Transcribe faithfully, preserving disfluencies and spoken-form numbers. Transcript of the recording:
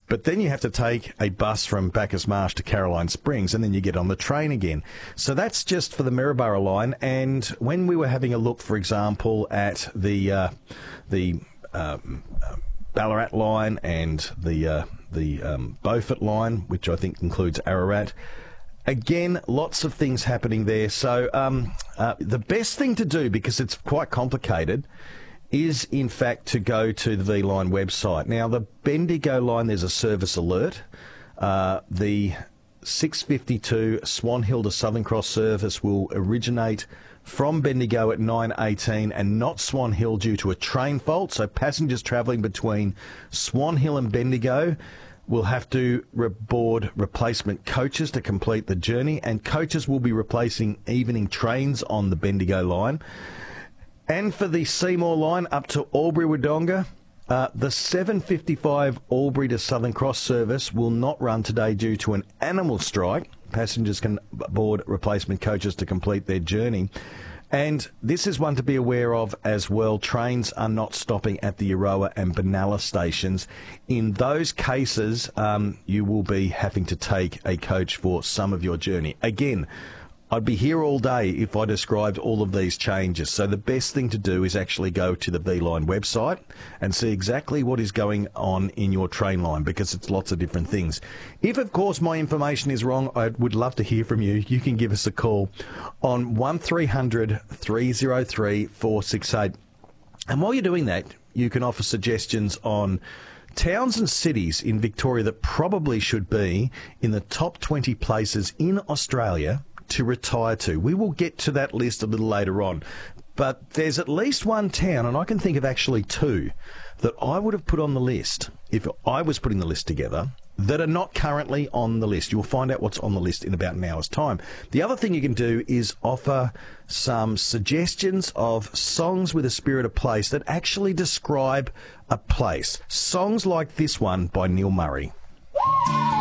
But then you have to take a bus from Bacchus Marsh to Caroline Springs, and then you get on the train again. So that's just for the Maryborough line. And when we were having a look, for example, at the uh, the um, uh, Ballarat line and the uh, the um, Beaufort line, which I think includes Ararat, again, lots of things happening there. So um, uh, the best thing to do, because it's quite complicated, is in fact to go to the V-Line website. Now, the Bendigo line, there's a service alert. Uh, the six fifty-two Swan Hill to Southern Cross service will originate from Bendigo at nine eighteen and not Swan Hill due to a train fault. So passengers travelling between Swan Hill and Bendigo will have to re- board replacement coaches to complete the journey, and coaches will be replacing evening trains on the Bendigo line. And for the Seymour line up to Albury-Wodonga, uh, the seven fifty-five Albury to Southern Cross service will not run today due to an animal strike. Passengers can board replacement coaches to complete their journey. And this is one to be aware of as well. Trains are not stopping at the Euroa and Benalla stations. In those cases, um, you will be having to take a coach for some of your journey. Again, I'd be here all day if I described all of these changes. So the best thing to do is actually go to the V-Line website and see exactly what is going on in your train line, because it's lots of different things. If, of course, my information is wrong, I would love to hear from you. You can give us a call on one three hundred three oh three four six eight. And while you're doing that, you can offer suggestions on towns and cities in Victoria that probably should be in the top twenty places in Australia to retire to. We will get to that list a little later on. But there's at least one town, and I can think of actually two, that I would have put on the list if I was putting the list together, that are not currently on the list. You'll find out what's on the list in about an hour's time. The other thing you can do is offer some suggestions of songs with a spirit of place that actually describe a place. Songs like this one by Neil Murray.